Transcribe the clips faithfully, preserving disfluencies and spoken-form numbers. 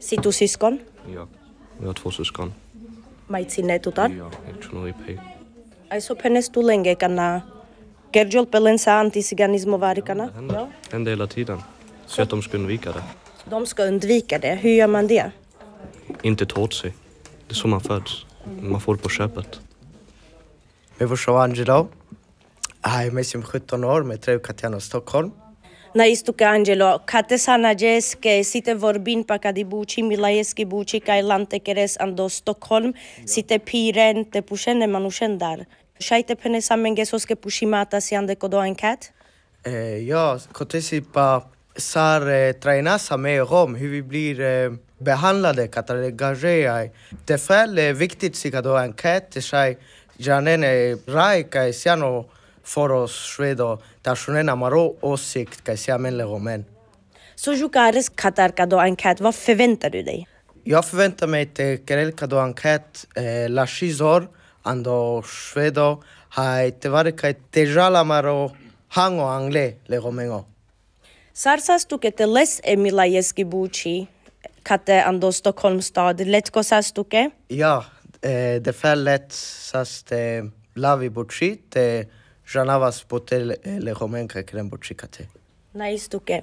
Situ syskon? Ja, jag har två syskon. Maitsinne tutar? Ja, yksi on ipei. Ai so penes tulenge kana kerjolpelensa antisiganismo varikana? Det händer, händer hela tiden. Så att de ska undvika det. De ska undvika det. Hur gör man det? Inte ta åt sig. Det är så man föds. Man får det på köpet. Mi vuxo Angelo. Ai mesim sjutton år med tre Katjana Stockholm. Naistuka Angelo, katesana jeske site vorbin pakadi buci milajeski buci kai lantekeres ando Stockholm site piren te pushene manushendar. Shaite pene samenge soske pushimata siande kodo enkat? Eh, ja, kotesi pa sar eh, tränasa med om hur vi blir eh, behandlade katalogare. Det är eh, viktigt sig då enkät det säger janene raika siano för oss svedo tationena maro åsikt kan säga men legomen. Så jukares katar kado enkat, vad förväntar du dig? Jag förväntar mig att Karel kado enkät eh, la shizor ando svedo hai te vare kai te jala maro hango angle legomengo. Sarsas tuke les emilajeski buci kate ando Stockholm stad letko sastuke? Ja, eh, det fallet sast eh, lavi buci te Janavas potel le romenka krem bucikate. Naistuke.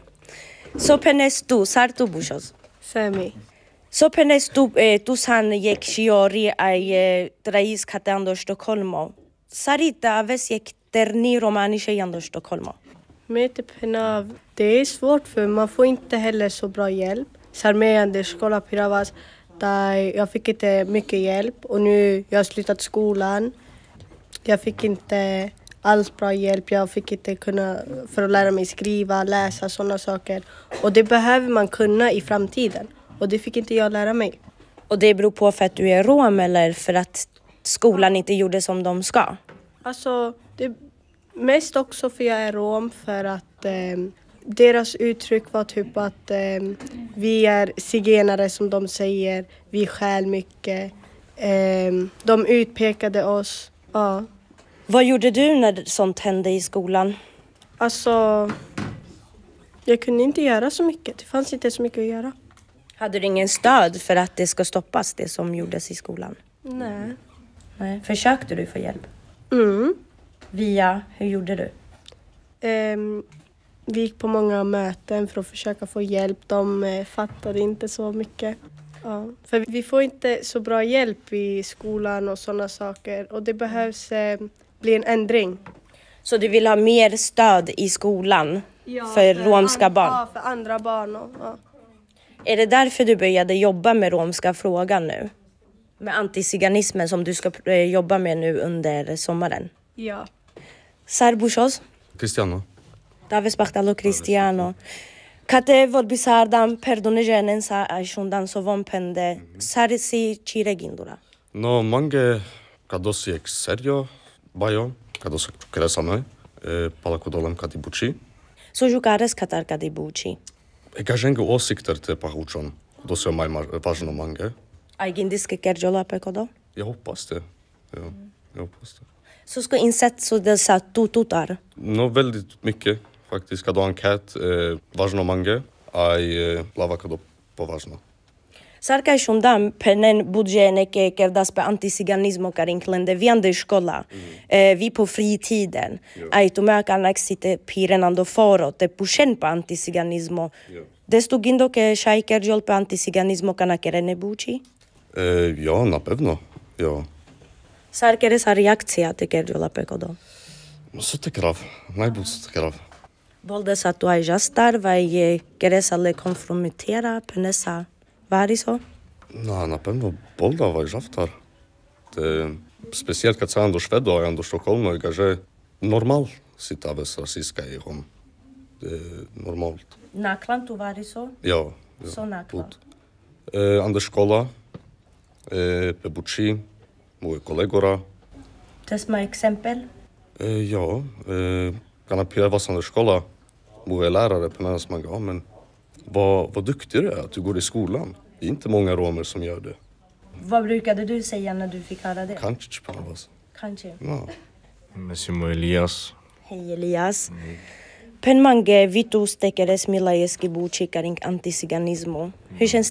So penes tu sartu bushos. Semi. So penes tu eh, tu san yek shiori ai eh, trais kate ando Stockholm. Sarita aves yek terni romani ando Stockholm. Metepena, det är svårt för man får inte heller så bra hjälp. Sarmeande skola piravas där jag fick inte mycket hjälp och nu jag har slutat skolan. Jag fick inte alls bra hjälp. Jag fick inte kunna för att lära mig skriva, läsa sådana saker. Och det behöver man kunna i framtiden. Och det fick inte jag lära mig. Och det beror på för att du är rom eller för att skolan inte gjorde som de ska? Alltså, det mest också för jag är rom för att eh, deras uttryck var typ att eh, vi är zigenare som de säger. Vi stjäl mycket. Eh, de utpekade oss. Ja. Vad gjorde du när sånt hände i skolan? Alltså, jag kunde inte göra så mycket. Det fanns inte så mycket att göra. Hade du ingen stöd för att det ska stoppas, det som gjordes i skolan? Nej. Nej. Försökte du få hjälp? Mm. Via, hur gjorde du? Um, vi gick på många möten för att försöka få hjälp. De eh, fattade inte så mycket. Ja. För vi får inte så bra hjälp i skolan och sådana saker. Och det behövs eh, bli en ändring. Så du vill ha mer stöd i skolan ja, för, för romska an- barn? Ja, för andra barn. Och, ja. Är det därför du började jobba med romska frågan nu? Med antisiganismen som du ska eh, jobba med nu under sommaren? Ja. Sarbushos? Cristiano. Davis Bartalo Cristiano. Kate vodbisardam perdone jenen sa aishundan sovom pende sarisi chiregindura. No, mange kadosi ek serio, bajo, kadosi kresamoj, palakodolem kati buči. So jukares katar kadi buči. E ka žengu åsikter te pahučon, dosi o maj važno mange. Aigindiske kerjola pekodo? Jag hoppas det. Ja, jag hoppas det. Så ska insett så det sa tututar? No, väldigt mycket. Faktiskt, kado enkät, eh, važno mange, aj eh, lava kado považno. Sarka shundam penen budgene ke kerdas pe antisiganismo karinklende viande skola. Mm. Eh, vi på fritiden. Ai tu mökan exite pirenando foro te pushen pa antisiganismo. Desto gindo ke shaiker jol pe antisiganismo kana kerene buci? Eh, ja, na pewno. Ja. Sarkere sa reakcija te kerjola pekodo. No, se te krav. Najbolj se te krav. Volde sa tu aj jastar vai keresa le konfrontera penesa variso? No, na pewno bolda vaj žaftar. Te, speciellt kad sam do Švedo, a do Štokholma, kaže normal si ta ves rasiska i hom. Normalt. Naklan tu variso? Ja. ja. Så naklan. Eh, ande škola, eh, pe buči, moje kolegora. Tesma exempel? Eh, ja, eh, kan jag vara i skolan. Moje lärare på nära som ja, men vad, vad duktig du är att du går i skolan. Det är inte många romer som gör det. Vad brukade du säga när du fick höra det? Kanske på något. Kanske. Ja. Mesimo Elias. Hej Elias. Mm. Penmange vitus tekeres milajeski buci karing antisiganismo. Hur känns